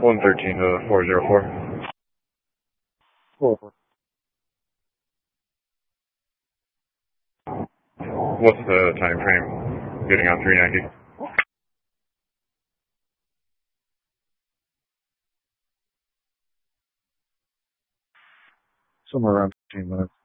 113 to 404. Cool. What's the time frame getting on 390? Somewhere around 15 minutes.